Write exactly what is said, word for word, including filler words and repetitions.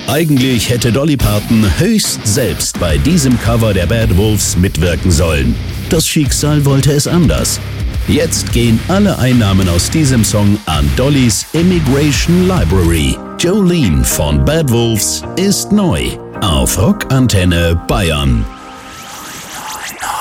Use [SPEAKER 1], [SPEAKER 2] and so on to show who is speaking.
[SPEAKER 1] Eigentlich hätte Dolly Parton höchst selbst bei diesem Cover der Bad Wolves mitwirken sollen. Das Schicksal wollte es anders. Jetzt gehen alle Einnahmen aus diesem Song an Dollys Immigration Library. Jolene von Bad Wolves ist neu auf Rockantenne Bayern. neun neun neun